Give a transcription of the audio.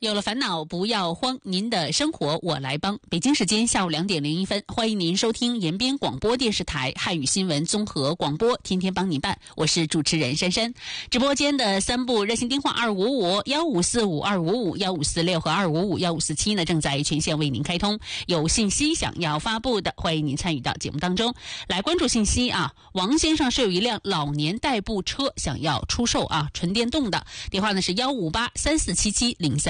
有了烦恼不要慌，您的生活我来帮。北京时间下午2点01分，欢迎您收听延边广播电视台汉语新闻综合广播，天天帮你办，我是主持人珊珊。直播间的3部热线电话255-1545-255-1546和255-1547呢，正在全线为您开通。有信息想要发布的，欢迎您参与到节目当中来关注信息啊。王先生是有一辆老年代步车想要出售啊，纯电动的，电话呢是158-3477-03。